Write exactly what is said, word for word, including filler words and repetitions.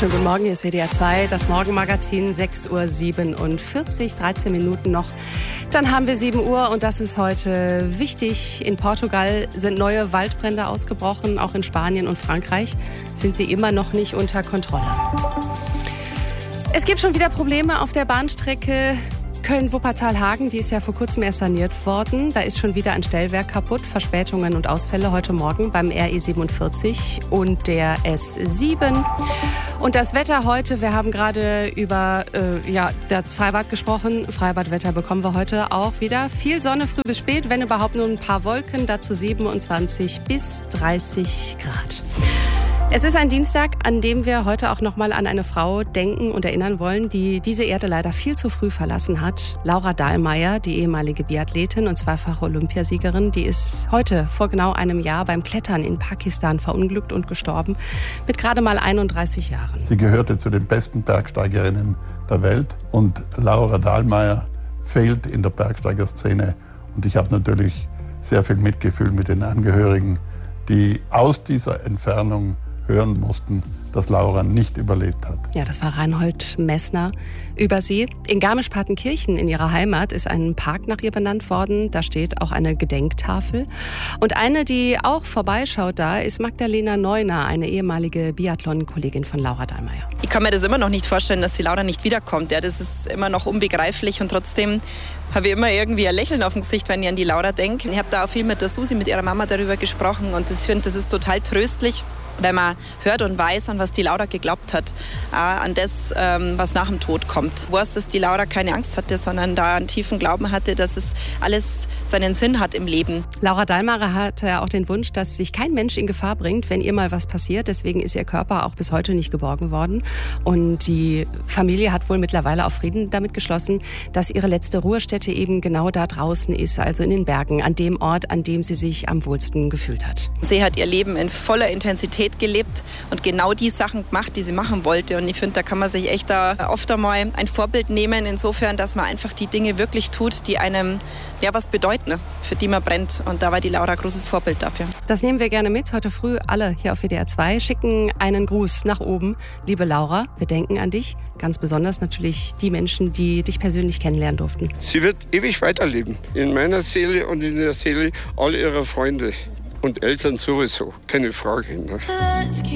Schönen guten Morgen, hier ist W D R zwei, das Morgenmagazin, sechs Uhr siebenundvierzig, dreizehn Minuten noch. Dann haben wir sieben Uhr und das ist heute wichtig. In Portugal sind neue Waldbrände ausgebrochen, auch in Spanien und Frankreich sind sie immer noch nicht unter Kontrolle. Es gibt schon wieder Probleme auf der Bahnstrecke Köln-Wuppertal-Hagen, die ist ja vor kurzem erst saniert worden. Da ist schon wieder ein Stellwerk kaputt, Verspätungen und Ausfälle heute Morgen beim R E siebenundvierzig und der S sieben. Und das Wetter heute, wir haben gerade über äh, ja, das Freibad gesprochen. Freibadwetter bekommen wir heute auch wieder. Viel Sonne früh bis spät, wenn überhaupt nur ein paar Wolken, dazu siebenundzwanzig bis dreißig Grad. Es ist ein Dienstag, an dem wir heute auch noch mal an eine Frau denken und erinnern wollen, die diese Erde leider viel zu früh verlassen hat. Laura Dahlmeier, die ehemalige Biathletin und zweifache Olympiasiegerin, die ist heute vor genau einem Jahr beim Klettern in Pakistan verunglückt und gestorben, mit gerade mal einunddreißig Jahren. Sie gehörte zu den besten Bergsteigerinnen der Welt und Laura Dahlmeier fehlt in der Bergsteigerszene. Und ich habe natürlich sehr viel Mitgefühl mit den Angehörigen, die aus dieser Entfernung hören mussten, dass Laura nicht überlebt hat. Ja, das war Reinhold Messner über sie. In Garmisch-Partenkirchen, in ihrer Heimat, ist ein Park nach ihr benannt worden. Da steht auch eine Gedenktafel. Und eine, die auch vorbeischaut da, ist Magdalena Neuner, eine ehemalige Biathlon-Kollegin von Laura Dahlmeier. Ich kann mir das immer noch nicht vorstellen, dass die Laura nicht wiederkommt. Ja, das ist immer noch unbegreiflich und trotzdem habe ich immer irgendwie ein Lächeln auf dem Gesicht, wenn ich an die Laura denke. Ich habe da auch viel mit der Susi, mit ihrer Mama darüber gesprochen und ich finde, das ist total tröstlich, wenn man hört und weiß, an was die Laura geglaubt hat, auch an das, was nach dem Tod kommt. Ich weiß, dass die Laura keine Angst hatte, sondern da einen tiefen Glauben hatte, dass es alles seinen Sinn hat im Leben. Laura Dahlmeier hatte ja auch den Wunsch, dass sich kein Mensch in Gefahr bringt, wenn ihr mal was passiert. Deswegen ist ihr Körper auch bis heute nicht geborgen worden. Und die Familie hat wohl mittlerweile auch Frieden damit geschlossen, dass ihre letzte Ruhestätte eben genau da draußen ist, also in den Bergen, an dem Ort, an dem sie sich am wohlsten gefühlt hat. Sie hat ihr Leben in voller Intensität gelebt und genau die Sachen gemacht, die sie machen wollte. Und ich finde, da kann man sich echt da oft einmal ein Vorbild nehmen, insofern, dass man einfach die Dinge wirklich tut, die einem ja was bedeuten, für die man brennt. Und da war die Laura ein großes Vorbild dafür. Das nehmen wir gerne mit. Heute früh alle hier auf W D R zwei schicken einen Gruß nach oben. Liebe Laura, wir denken an dich. Ganz besonders natürlich die Menschen, die dich persönlich kennenlernen durften. Sie wird ewig weiterleben. In meiner Seele und in der Seele all ihrer Freunde. Und Eltern sowieso, keine Frage. Ne?